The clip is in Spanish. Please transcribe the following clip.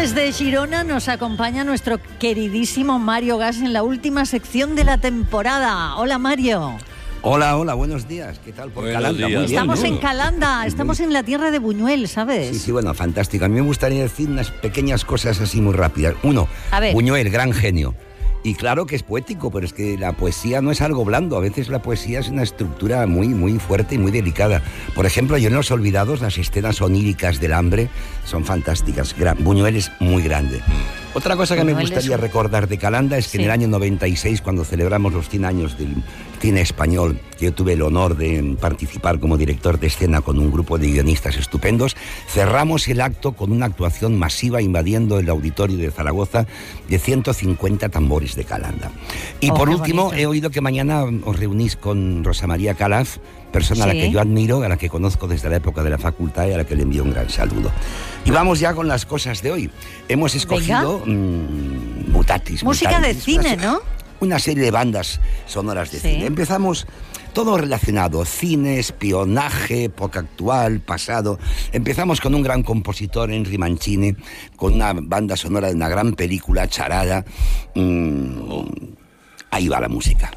Desde Girona nos acompaña nuestro queridísimo Mario Gas en la última sección de la temporada. Hola, Mario. Hola, buenos días. ¿Qué tal por Buenos Calanda? días. Muy bien, Estamos ¿no? en Calanda, estamos en la tierra de Buñuel, ¿sabes? Sí, bueno, fantástico. A mí me gustaría decir unas pequeñas cosas así muy rápidas. Uno, A ver. Buñuel, gran genio. Y claro que es poético, pero es que la poesía no es algo blando. A veces la poesía es una estructura muy, muy fuerte y muy delicada. Por ejemplo, yo en Los Olvidados, las escenas oníricas del hambre son fantásticas. Buñuel es muy grande. Otra cosa que me Buñuel gustaría es recordar de Calanda es que Sí. en el año 96, cuando celebramos los 100 años del cine español, que yo tuve el honor de participar como director de escena con un grupo de guionistas estupendos, cerramos el acto con una actuación masiva invadiendo el auditorio de Zaragoza de 150 tambores de Calanda. Y por qué último, bonito. he oído que mañana os reunís con Rosa María Calaf, persona a la Sí. que yo admiro, a la que conozco desde la época de la facultad y a la que le envío un gran saludo. Y vamos ya con las cosas de hoy. Hemos escogido Mutatis. Música de Mutandis, cine, ¿no? Una serie de bandas sonoras de Sí. cine. Empezamos todo relacionado, cine, espionaje, época actual, pasado. Empezamos con un gran compositor, Henry Mancini, con una banda sonora de una gran película, Charada. Ahí va la música.